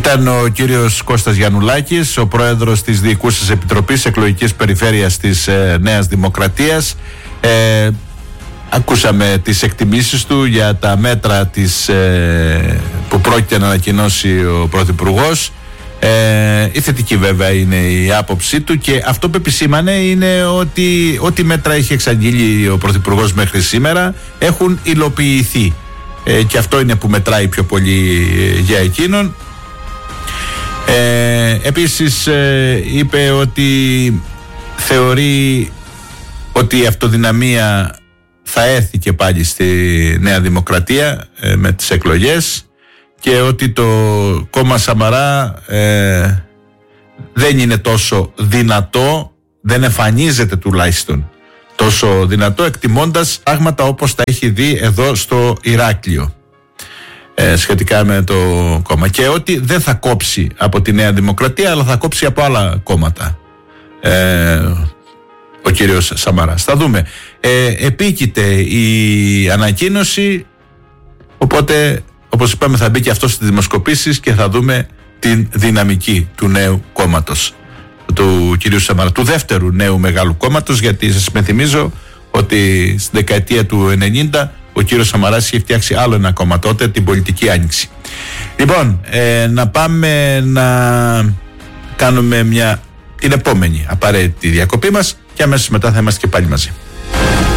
Ήταν ο κύριος Κώστας Γιαννουλάκης, ο πρόεδρος της Διοικούσας Επιτροπής Εκλογικής Περιφέρειας της Νέας Δημοκρατίας. Ακούσαμε τις εκτιμήσεις του για τα μέτρα που πρόκειται να ανακοινώσει ο Πρωθυπουργός. Η θετική βέβαια είναι η άποψή του, και αυτό που επισήμανε είναι ότι ό,τι μέτρα έχει εξαγγείλει ο Πρωθυπουργός μέχρι σήμερα έχουν υλοποιηθεί, και αυτό είναι που μετράει πιο πολύ για εκείνον. Επίσης είπε ότι θεωρεί ότι η αυτοδυναμία θα έρθει και πάλι στη Νέα Δημοκρατία με τις εκλογές, και ότι το κόμμα Σαμαρά δεν είναι τόσο δυνατό, δεν εμφανίζεται τουλάχιστον τόσο δυνατό, εκτιμώντας πράγματα όπως τα έχει δει εδώ στο Ηράκλειο σχετικά με το κόμμα, και ότι δεν θα κόψει από τη Νέα Δημοκρατία, αλλά θα κόψει από άλλα κόμματα ο κύριος Σαμαράς. Θα δούμε. Επίκειται η ανακοίνωση, οπότε όπως είπαμε θα μπει και αυτό στις δημοσκοπήσεις και θα δούμε την δυναμική του νέου κόμματος του κυρίου Σαμαρά, του δεύτερου νέου μεγάλου κόμματος, γιατί σας υπενθυμίζω ότι στην δεκαετία του 90 ο κύριος Σαμαράς είχε φτιάξει άλλο ένα κόμμα τότε, την Πολιτική Άνοιξη. Λοιπόν, να πάμε να κάνουμε την επόμενη απαραίτητη διακοπή μας, και αμέσως μετά θα είμαστε και πάλι μαζί.